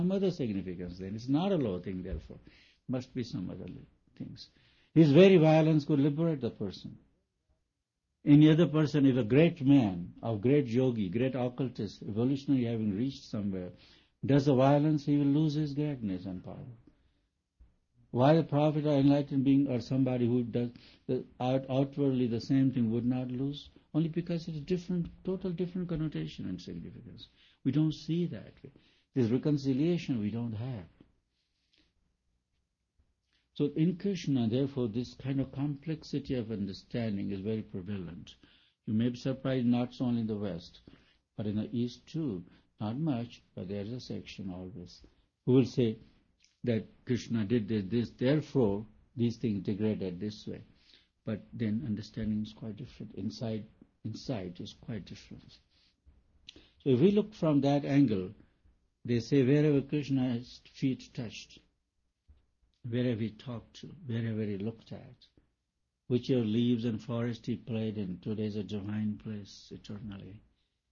other significance then. It's not a low thing, therefore. Must be some other things. His very violence could liberate the person. Any other person, if a great man, a great yogi, great occultist, evolutionary having reached somewhere, does the violence, he will lose his greatness and power. Why the prophet or enlightened being or somebody who does outwardly the same thing would not lose? Only because it's different, total different connotation and significance. We don't see that. This reconciliation we don't have. So in Krishna, therefore, this kind of complexity of understanding is very prevalent. You may be surprised not only in the West, but in the East too. Not much, but there is a section always who will say that Krishna did this, therefore these things degraded this way. But then understanding is quite different. Insight is quite different. So if we look from that angle, they say wherever Krishna's feet touched, wherever he talked to, wherever he looked at, whichever leaves and forest he played in, today is a divine place eternally.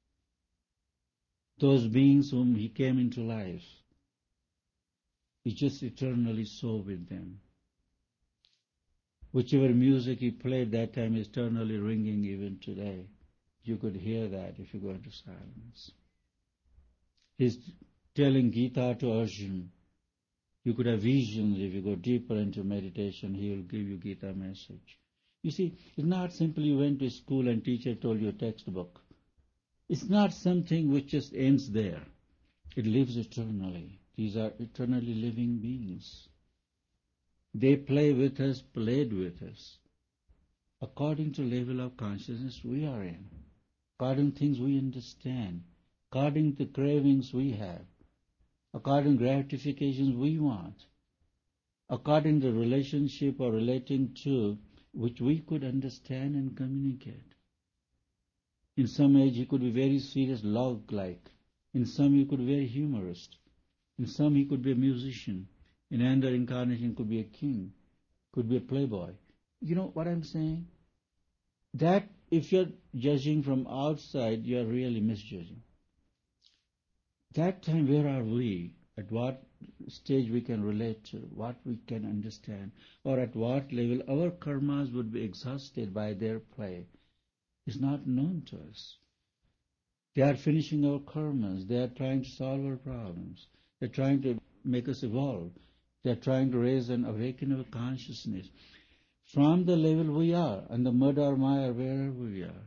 Those beings whom he came into life, he just eternally saw with them. Whichever music he played that time is eternally ringing even today. You could hear that if you go into silence. He's telling Gita to Arjuna. You could have visions if you go deeper into meditation. He will give you Gita message. You see, it's not simply you went to school and teacher told you a textbook. It's not something which just ends there. It lives eternally. These are eternally living beings. They play with us, played with us, according to level of consciousness we are in, according to things we understand, according to cravings we have, according to gratifications we want, according to relationship or relating to which we could understand and communicate. In some age he could be very serious, log-like. In some he could be very humorist. In some he could be a musician. In another incarnation could be a king, could be a playboy. You know what I'm saying? That if you're judging from outside, you're really misjudging. That time, where are we? At what stage we can relate to, what we can understand, or at what level our karmas would be exhausted by their play, is not known to us. They are finishing our karmas. They are trying to solve our problems. They're trying to make us evolve. They're trying to raise and awaken our consciousness from the level we are, and the mud or mire, wherever we are.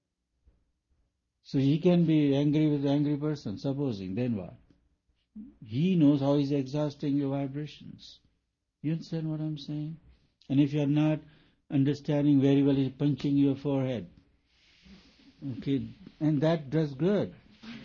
So he can be angry with an angry person, supposing, then what? He knows how he's exhausting your vibrations. You understand what I'm saying? And if you're not understanding very well, he's punching your forehead. Okay, and that does good.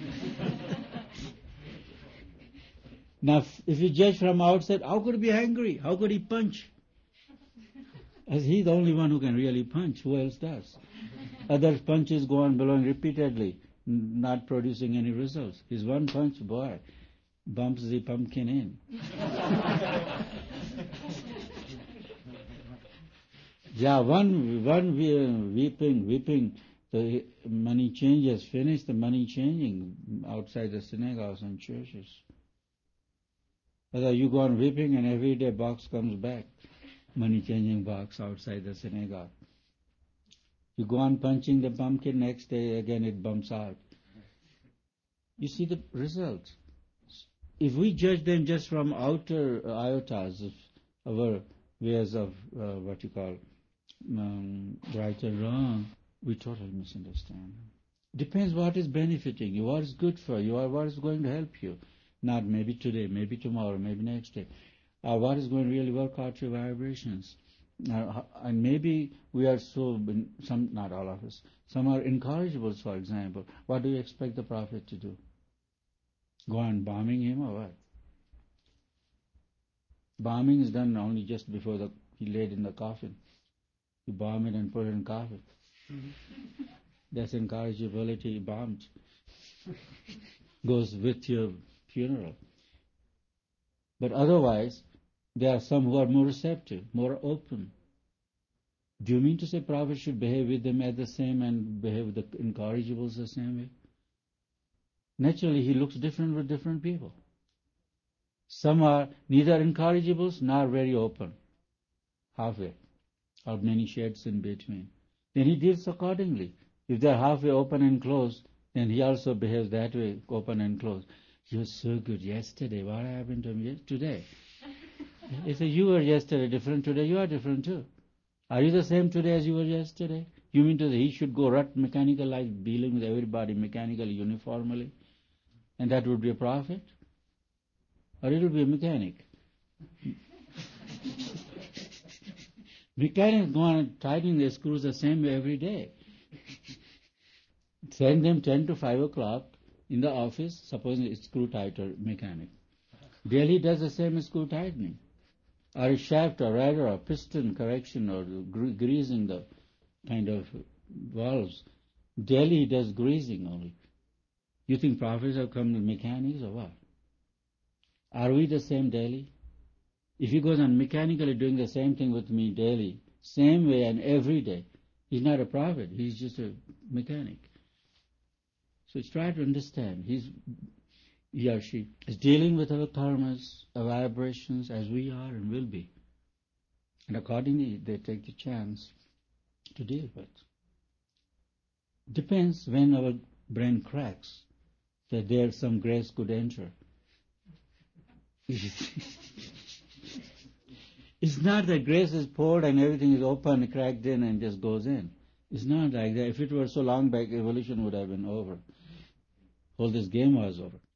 Now, if you judge from outside, how could he be angry? How could he punch? As he's the only one who can really punch. Who else does? Other punches go on blowing repeatedly, not producing any results. His one punch, boy, bumps the pumpkin in. Yeah, one weeping, the money changes, finish the money changing outside the synagogues and churches. Other you go on weeping and every day box comes back, money changing box outside the synagogue. You go on punching the pumpkin, next day again it bumps out. You see the results. If we judge them just from outer iotas of our ways of what you call right and wrong, we totally misunderstand. Depends what is benefiting you, what is good for you, or what is going to help you. Not maybe today, maybe tomorrow, maybe next day. Or what is going to really work out your vibrations. And maybe we are some, not all of us, some are incorrigibles, for example. What do you expect the Prophet to do? Go on bombing him or what? Bombing is done only just before he laid in the coffin. You bomb it and put it in coffin. That's incorrigibility bombed. Goes with your funeral. But otherwise, there are some who are more receptive, more open. Do you mean to say Prophet should behave with them at the same and behave with the incorrigibles the same way? Naturally, he looks different with different people. Some are neither incorrigibles nor very open, halfway, or many shades in between. Then he deals accordingly. If they are halfway open and closed, then he also behaves that way, open and closed. You were so good yesterday. What happened to me today? He said, you were yesterday different, today you are different too. Are you the same today as you were yesterday? You mean to say he should go rut mechanical life, dealing with everybody mechanically, uniformly? And that would be a prophet? Or it will be a mechanic? Mechanics go on tightening their screws the same way every day. Send them 10 to 5 o'clock in the office, supposing it's screw tighter mechanic. Daily does the same as screw tightening. Or a shaft or rudder or piston correction or greasing the kind of valves. Daily he does greasing only. You think prophets have come to mechanics or what? Are we the same daily? If he goes on mechanically doing the same thing with me daily, same way and every day, he's not a prophet, he's just a mechanic. So try to understand, he or she is dealing with our karmas, our vibrations as we are and will be. And accordingly they take the chance to deal with. Depends when our brain cracks, that there some grace could enter. It's not that grace is poured and everything is open, cracked in and just goes in. It's not like that. If it were so long back, evolution would have been over. All this game was over.